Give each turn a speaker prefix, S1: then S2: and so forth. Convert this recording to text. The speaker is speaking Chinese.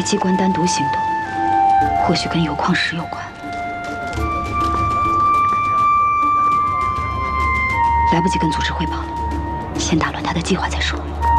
S1: 机关单独行动，或许跟铀矿石有关。来不及跟组织汇报了，先打乱他的计划再说。